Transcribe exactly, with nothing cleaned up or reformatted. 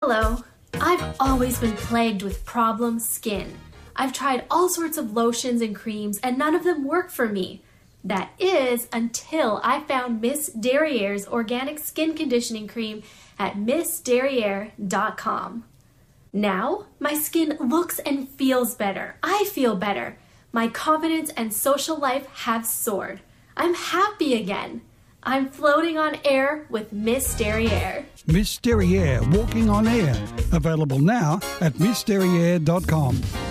Hello. I've always been plagued with problem skin. I've tried all sorts of lotions and creams and none of them work for me. That is until I found Miss Derriere's organic skin conditioning cream at miss derriere dot com. Now, my skin looks and feels better. I feel better. My confidence and social life have soared. I'm happy again. I'm floating on air with Miss Derriere. Miss Derriere, walking on air. Available now at miss derriere dot com.